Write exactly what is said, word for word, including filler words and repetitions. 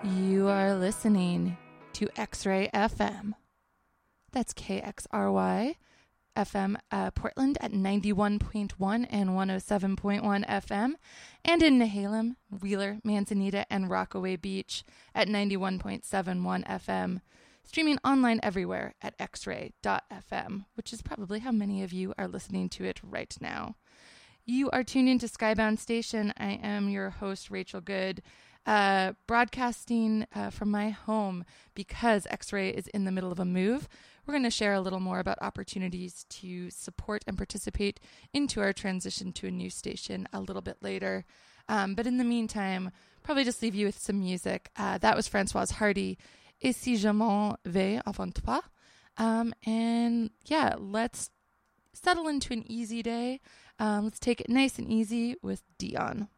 You are listening to X-Ray F M. That's K X R Y F M uh, Portland at ninety-one point one and one oh seven point one F M, and in Nehalem, Wheeler, Manzanita, and Rockaway Beach at ninety-one point seven one F M. Streaming online everywhere at x ray dot f m, which is probably how many of you are listening to it right now. You are tuned into Skybound Station. I am your host, Rachel Good, uh, broadcasting uh, from my home because X-Ray is in the middle of a move. We're going to share a little more about opportunities to support and participate into our transition to a new station a little bit later. Um, but in the meantime, probably just leave you with some music. Uh, that was Françoise Hardy, Et si je m'en vais avant toi. Um, and yeah, let's settle into an easy day. Um, let's take it nice and easy with Dion.